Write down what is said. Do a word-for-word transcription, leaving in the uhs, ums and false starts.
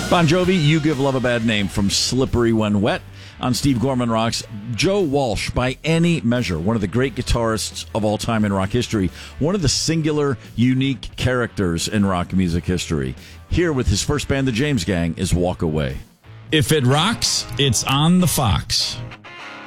Bon Jovi, You Give Love a Bad Name from Slippery When Wet on Steve Gorman Rocks. Joe Walsh, by any measure, one of the great guitarists of all time in rock history, one of the singular, unique characters in rock music history. Here with his first band, the James Gang, is Walk Away. If it rocks, it's on the Fox.